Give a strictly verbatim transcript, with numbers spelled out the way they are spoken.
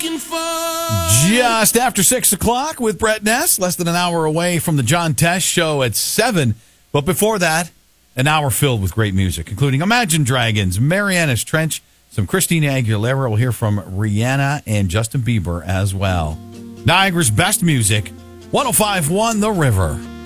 looking for. Just after six o'clock with Brett Ness, less than an hour away from the John Tesh Show at seven. But before that, an hour filled with great music, including Imagine Dragons, Marianas Trench, some Christina Aguilera. We'll hear from Rihanna and Justin Bieber as well. Niagara's best music, one oh five point one The River.